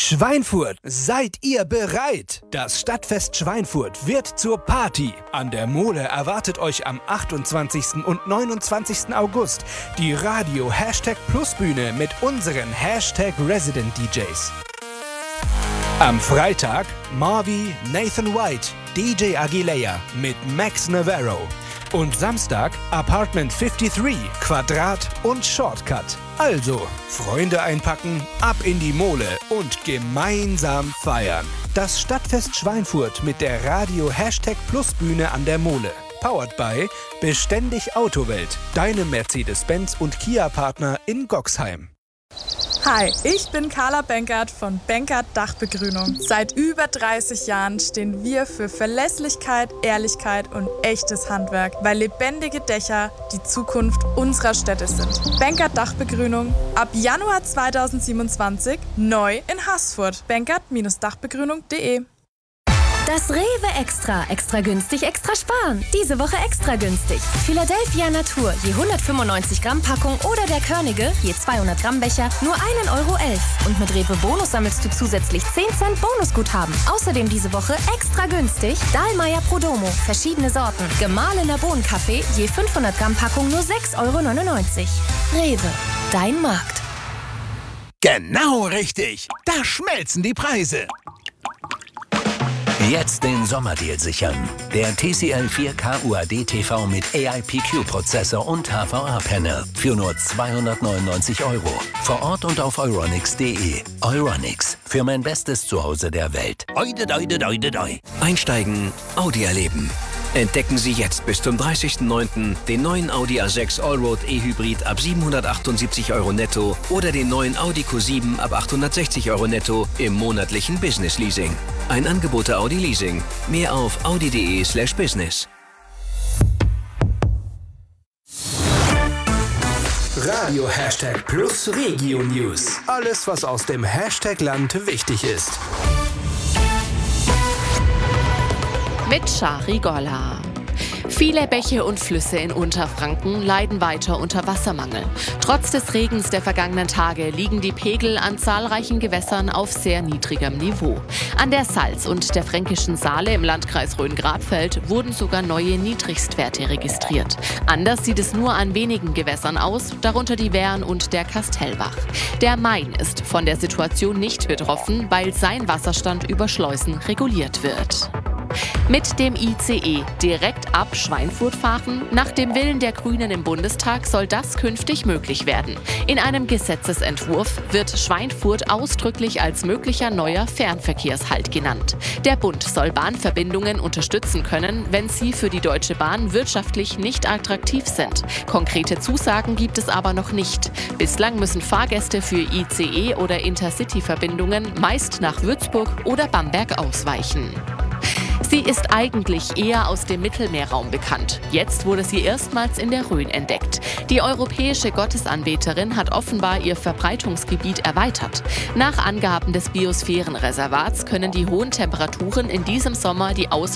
Schweinfurt, seid ihr bereit? Das Stadtfest Schweinfurt wird zur Party. An der Mole erwartet euch am 28. und 29. August die Radio #Plus Bühne mit unseren #Resident DJs. Am Freitag Marvi, Nathan White, DJ Aguilera mit Max Navarro. Und Samstag Apartment 53, Quadrat und Shortcut. Also, Freunde einpacken, ab in die Mole und gemeinsam feiern. Das Stadtfest Schweinfurt mit der Radio #Plus Bühne an der Mole. Powered by Beständig Autowelt, deinem Mercedes-Benz und Kia-Partner in Goxheim. Hi, ich bin Carla Benkert von Benkert Dachbegrünung. Seit über 30 Jahren stehen wir für Verlässlichkeit, Ehrlichkeit und echtes Handwerk, weil lebendige Dächer die Zukunft unserer Städte sind. Benkert Dachbegrünung ab Januar 2027 neu in Haßfurt. benkert-dachbegrünung.de. Das Rewe Extra günstig, extra sparen. Diese Woche extra günstig. Philadelphia Natur, je 195 Gramm Packung oder der Körnige, je 200 Gramm Becher, nur 1,11 €. Und mit Rewe Bonus sammelst du zusätzlich 10 Cent Bonusguthaben. Außerdem diese Woche extra günstig Dahlmeier Prodomo, verschiedene Sorten. Gemahlener Bohnenkaffee, je 500 Gramm Packung, nur 6,99 €. Rewe, dein Markt. Genau richtig. Da schmelzen die Preise. Jetzt den Sommerdeal sichern. Der TCL 4K UAD TV mit AIPQ-Prozessor und HVA-Panel für nur 299 €. Vor Ort und auf euronics.de. Euronics, für mein bestes Zuhause der Welt. Einsteigen, Audi erleben. Entdecken Sie jetzt bis zum 30.09. den neuen Audi A6 Allroad E-Hybrid ab 778 € netto oder den neuen Audi Q7 ab 860 € netto im monatlichen Business Leasing. Ein Angebot der Audi Leasing. Mehr auf audi.de/business. Radio #Plus Regio News. Alles, was aus dem Land wichtig ist. Mit Shari Golla. Viele Bäche und Flüsse in Unterfranken leiden weiter unter Wassermangel. Trotz des Regens der vergangenen Tage liegen die Pegel an zahlreichen Gewässern auf sehr niedrigem Niveau. An der Salz und der Fränkischen Saale im Landkreis Rhön-Grabfeld wurden sogar neue Niedrigstwerte registriert. Anders sieht es nur an wenigen Gewässern aus, darunter die Wern und der Kastellbach. Der Main ist von der Situation nicht betroffen, weil sein Wasserstand über Schleusen reguliert wird. Mit dem ICE direkt ab Schweinfurt fahren? Nach dem Willen der Grünen im Bundestag soll das künftig möglich werden. In einem Gesetzesentwurf wird Schweinfurt ausdrücklich als möglicher neuer Fernverkehrshalt genannt. Der Bund soll Bahnverbindungen unterstützen können, wenn sie für die Deutsche Bahn wirtschaftlich nicht attraktiv sind. Konkrete Zusagen gibt es aber noch nicht. Bislang müssen Fahrgäste für ICE- oder Intercity-Verbindungen meist nach Würzburg oder Bamberg ausweichen. Sie ist eigentlich eher aus dem Mittelmeerraum bekannt. Jetzt wurde sie erstmals in der Rhön entdeckt. Die europäische Gottesanbeterin hat offenbar ihr Verbreitungsgebiet erweitert. Nach Angaben des Biosphärenreservats können die hohen Temperaturen in diesem Sommer die